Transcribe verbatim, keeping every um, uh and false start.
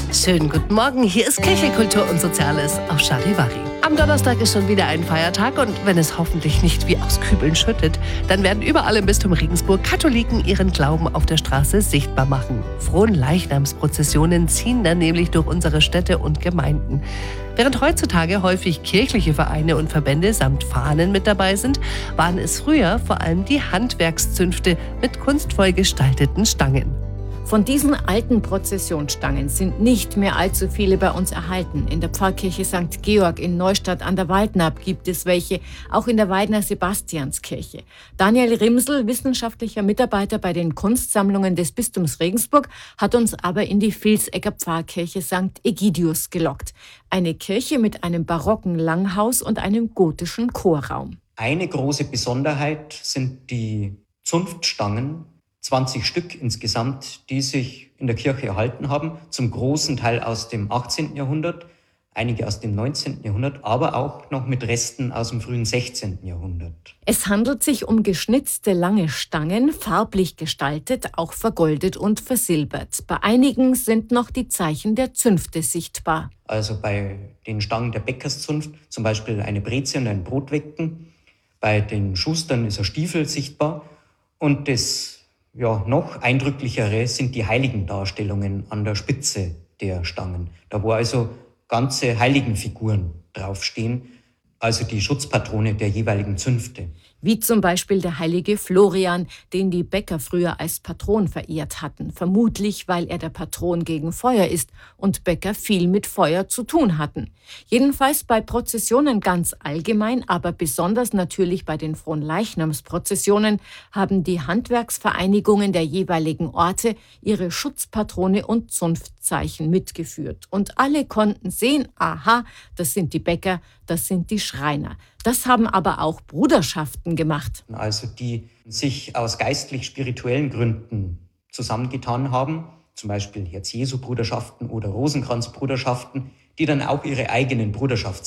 Schönen guten Morgen, hier ist Kirche, Kultur und Soziales auf Charivari. Am Donnerstag ist schon wieder ein Feiertag und wenn es hoffentlich nicht wie aus Kübeln schüttet, dann werden überall im Bistum Regensburg Katholiken ihren Glauben auf der Straße sichtbar machen. Fronleichnamsprozessionen ziehen dann nämlich durch unsere Städte und Gemeinden. Während heutzutage häufig kirchliche Vereine und Verbände samt Fahnen mit dabei sind, waren es früher vor allem die Handwerkszünfte mit kunstvoll gestalteten Stangen. Von diesen alten Prozessionsstangen sind nicht mehr allzu viele bei uns erhalten. In der Pfarrkirche Sankt Georg in Neustadt an der Waldnaab gibt es welche, auch in der Weidner Sebastianskirche. Daniel Rimsel, wissenschaftlicher Mitarbeiter bei den Kunstsammlungen des Bistums Regensburg, hat uns aber in die Vilsecker Pfarrkirche Sankt Egidius gelockt. Eine Kirche mit einem barocken Langhaus und einem gotischen Chorraum. Eine große Besonderheit sind die Zunftstangen, zwanzig Stück insgesamt, die sich in der Kirche erhalten haben, zum großen Teil aus dem achtzehnten Jahrhundert, einige aus dem neunzehnten Jahrhundert, aber auch noch mit Resten aus dem frühen sechzehnten Jahrhundert. Es handelt sich um geschnitzte lange Stangen, farblich gestaltet, auch vergoldet und versilbert. Bei einigen sind noch die Zeichen der Zünfte sichtbar. Also bei den Stangen der Bäckerszunft, zum Beispiel eine Breze und ein Brotwecken. Bei den Schustern ist ein Stiefel sichtbar. Und das Ja, noch eindrücklichere sind die Heiligendarstellungen an der Spitze der Stangen. Da wo also ganze Heiligenfiguren draufstehen, also die Schutzpatrone der jeweiligen Zünfte. Wie zum Beispiel der heilige Florian, den die Bäcker früher als Patron verehrt hatten. Vermutlich, weil er der Patron gegen Feuer ist und Bäcker viel mit Feuer zu tun hatten. Jedenfalls bei Prozessionen ganz allgemein, aber besonders natürlich bei den Fronleichnamsprozessionen haben die Handwerksvereinigungen der jeweiligen Orte ihre Schutzpatrone und Zunftzeichen mitgeführt. Und alle konnten sehen, aha, das sind die Bäcker, das sind die Schreiner. Das haben aber auch Bruderschaften gemacht. Also die sich aus geistlich-spirituellen Gründen zusammengetan haben, zum Beispiel Herz-Jesu-Bruderschaften oder Rosenkranz-Bruderschaften, die dann auch ihre eigenen Bruderschafts